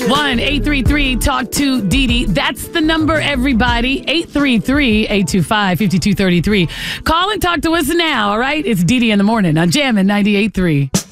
1-833-TALK-TO-DD. That's the number, everybody. 833-825-5233. Call and talk to us now, all right? It's DD in the morning on Jammin' 98.3.